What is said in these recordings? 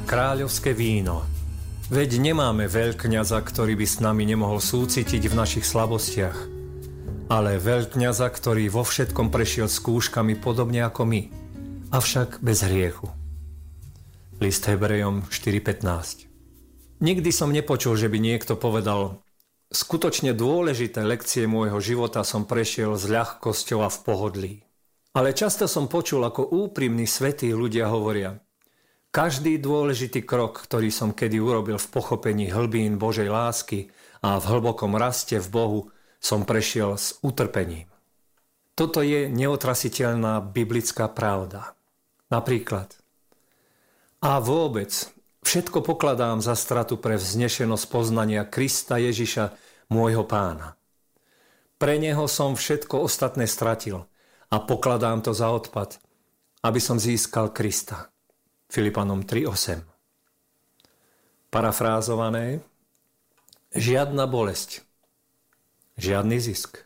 kráľovské víno. Veď nemáme veľkňaza, ktorý by s nami nemohol súcitiť v našich slabostiach, ale veľkňaza, ktorý vo všetkom prešiel skúškami podobne ako my, avšak bez hriechu. List Hebrejom 4.15. Nikdy som nepočul, že by niekto povedal: skutočne dôležité lekcie môjho života som prešiel s ľahkosťou a v pohodlí. Ale často som počul, ako úprimní svätí ľudia hovoria: každý dôležitý krok, ktorý som kedy urobil v pochopení hlbín Božej lásky a v hlbokom raste v Bohu, som prešiel s utrpením. Toto je neotrasiteľná biblická pravda. Napríklad: a vôbec všetko pokladám za stratu pre vznešenosť poznania Krista Ježiša, môjho Pána. Pre neho som všetko ostatné stratil a pokladám to za odpad, aby som získal Krista. Filipanom 3.8. Parafrázované: žiadna bolesť, žiadny zisk.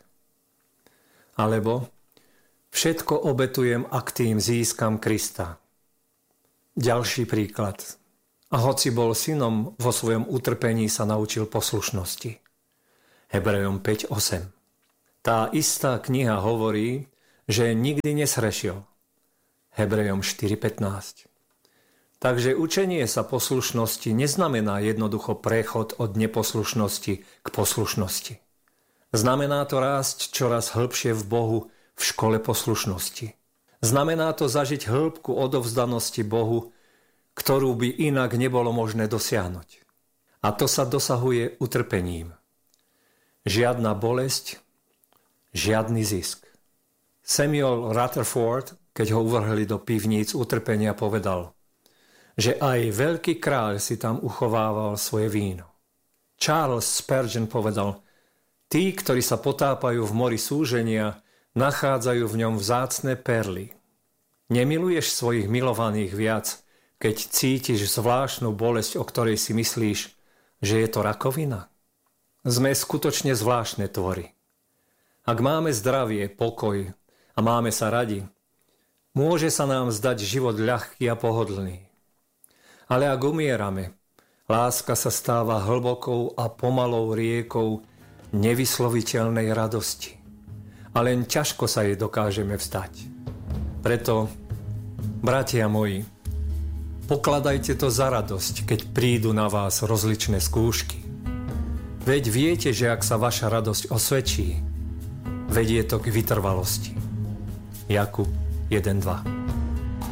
Alebo: všetko obetujem, ak tým získam Krista. Ďalší príklad: a hoci bol synom, vo svojom utrpení sa naučil poslušnosti. Hebrejom 5.8. Tá istá kniha hovorí, že nikdy neshrešil. Hebrejom 4.15. Takže učenie sa poslušnosti neznamená jednoducho prechod od neposlušnosti k poslušnosti. Znamená to rásť čoraz hĺbšie v Bohu v škole poslušnosti. Znamená to zažiť hĺbku odovzdanosti Bohu, ktorú by inak nebolo možné dosiahnuť. A to sa dosahuje utrpením. Žiadna bolesť, žiadny zisk. Samuel Rutherford, keď ho uvrhli do pivníc utrpenia, povedal, že aj veľký kráľ si tam uchovával svoje víno. Charles Spurgeon povedal: tí, ktorí sa potápajú v mori súženia, nachádzajú v ňom vzácne perly. Nemiluješ svojich milovaných viac, keď cítiš zvláštnu bolesť, o ktorej si myslíš, že je to rakovina? Sme skutočne zvláštne tvory. Ak máme zdravie, pokoj a máme sa radi, môže sa nám zdať život ľahký a pohodlný. Ale ak umierame, láska sa stáva hlbokou a pomalou riekou nevysloviteľnej radosti. A len ťažko sa jej dokážeme vzdať. Preto, bratia moji, pokladajte to za radosť, keď prídu na vás rozličné skúšky. Veď viete, že ak sa vaša radosť osvedčí, vedie to k vytrvalosti. Jakub 1.2.